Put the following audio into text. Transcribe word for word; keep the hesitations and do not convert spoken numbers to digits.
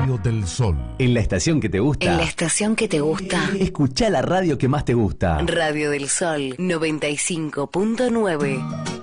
Radio del Sol. En la estación que te gusta. En la estación que te gusta. Escuchá la radio que más te gusta. Radio del Sol noventa y cinco punto nueve.